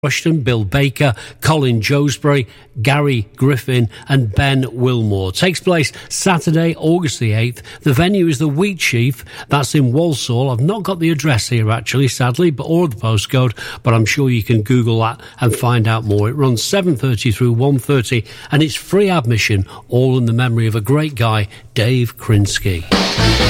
Rushton, Bill Baker, Colin Joesbury, Gary Griffin and Ben Wilmore. Takes place Saturday, August the 8th. The venue is the Wheat Sheaf. That's in Walsall. I've not got the address here, actually, sadly, or the postcode, but I'm sure you can Google that and find out more. It runs 7:30 through 1:30, and it's free admission, all in the memory of a great guy, Dave Krinsky.